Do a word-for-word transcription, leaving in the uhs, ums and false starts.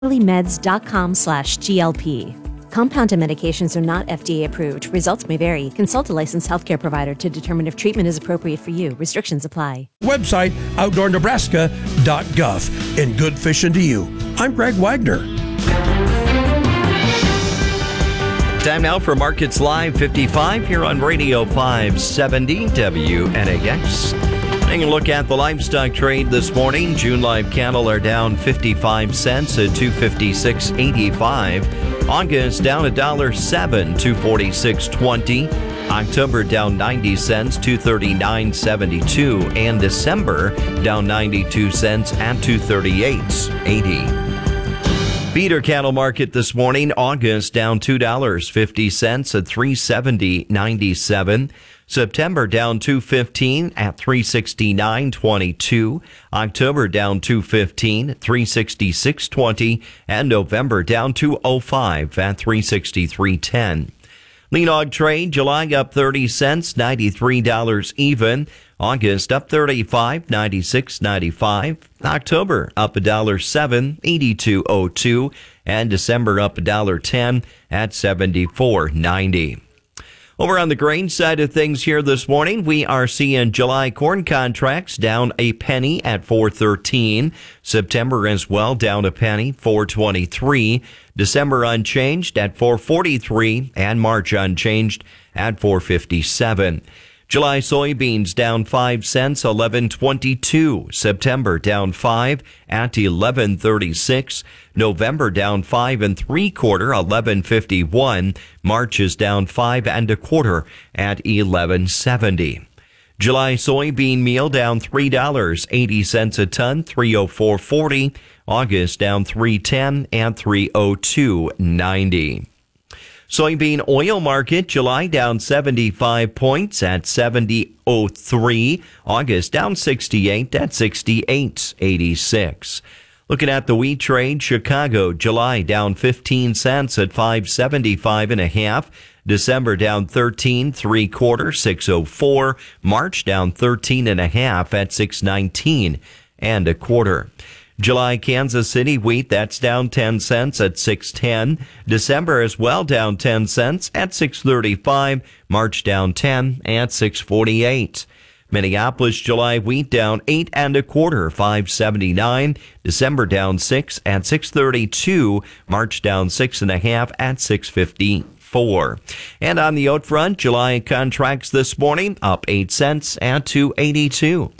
meds.com slash GLP. Compounded medications are not F D A approved. Results may vary. Consult a licensed healthcare provider to determine if treatment is appropriate for you. Restrictions apply. Website outdoor nebraska dot gov. And good fishing to you. I'm Greg Wagner. Time now for Markets Live fifty-five here on Radio five seventy W N A X. Taking a look at the livestock trade this morning. June live cattle are down fifty-five cents at two fifty-six eighty-five. August down a dollar seven, two forty-six twenty. October down ninety cents, two thirty-nine seventy-two, and December down ninety-two cents at two thirty-eight eighty. Feeder cattle market this morning. August down two dollars and fifty cents at three seventy ninety-seven. September down two fifteen at three sixty-nine twenty-two. October down two fifteen, three sixty-six twenty, and November down two oh five at three sixty-three ten. Lean hog trade, July up thirty cents, ninety-three dollars even. August up thirty-five, ninety-six ninety-five. October up a dollar seven, eighty-two oh two, and December up a dollar ten at seventy-four ninety. Over on the grain side of things here this morning, we are seeing July corn contracts down a penny at four thirteen. September as well down a penny, four twenty-three. December unchanged at four forty-three, and March unchanged at four fifty-seven. July soybeans down five cents, eleven twenty-two. September down five at eleven thirty-six. November down five and three quarter, eleven fifty-one. March is down five and a quarter at eleven seventy. July soybean meal down three dollars and eighty cents a ton, three oh four forty. August down three ten and three oh two ninety. Soybean oil market, July down seventy-five points at seventy oh three. August down sixty-eight at sixty-eight eighty-six. Looking at the wheat trade, Chicago, July down fifteen cents at five seventy-five and a half. December down thirteen, three quarter, six oh four. March down thirteen and a half at six nineteen and a quarter. July Kansas City wheat, that's down ten cents at six ten. December as well down ten cents at six thirty-five. March down ten at six forty-eight. Minneapolis July wheat down eight and a quarter, five seventy-nine. December down six at six thirty-two. March down six and a half at six fifty-four. And on the oat front, July contracts this morning up eight cents at two eighty-two.